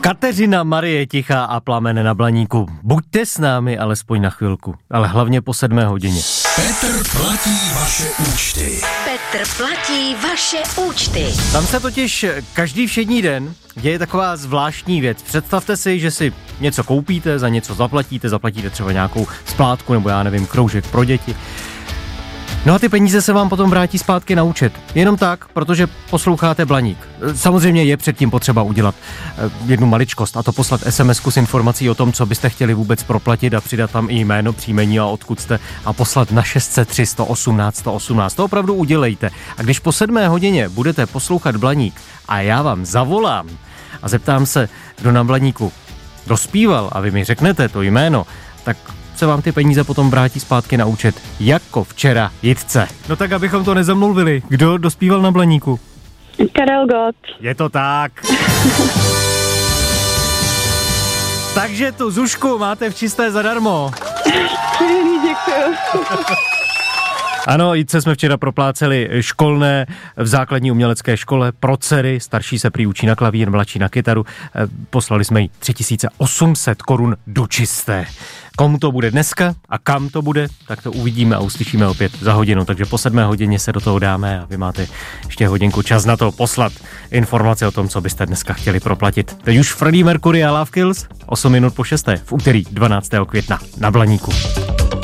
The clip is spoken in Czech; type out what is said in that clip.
Kateřina Marie Tichá a Plamen na Blaníku. Buďte s námi alespoň na chvilku, ale hlavně po 7 hodině. Petr platí vaše účty. Petr platí vaše účty. Tam se totiž každý všední den děje taková zvláštní věc. Představte si, že si něco koupíte, za něco zaplatíte třeba nějakou splátku nebo já nevím, kroužek pro děti. No a ty peníze se vám potom vrátí zpátky na účet. Jenom tak, protože posloucháte Blaník. Samozřejmě je předtím potřeba udělat jednu maličkost, a to poslat SMS-ku s informací o tom, co byste chtěli vůbec proplatit a přidat tam i jméno, příjmení a odkud jste a poslat na 603 118 118. To opravdu udělejte. A když po 7 hodině budete poslouchat Blaník a já vám zavolám a zeptám se, kdo na Blaníku dospíval a vy mi řeknete to jméno, tak se vám ty peníze potom vrátí zpátky na účet, jako včera Jitce. No tak, abychom to nezamluvili, kdo dospíval na Blaníku? Karel Gott. Je to tak. Takže tu Zušku máte v čisté zadarmo. Děkuju. Ano, Jitce jsme včera propláceli školné v základní umělecké škole pro dcery, starší se prý učí na klavír, mladší na kytaru. Poslali jsme jí 3800 korun do čisté. Komu to bude dneska a kam to bude, tak to uvidíme a uslyšíme opět za hodinu. Takže po 7 hodině se do toho dáme a vy máte ještě hodinku čas na to poslat informace o tom, co byste dneska chtěli proplatit. Teď už Freddie Mercury a Love Kills, 8 minut po 6. v úterý 12. května na Blaníku.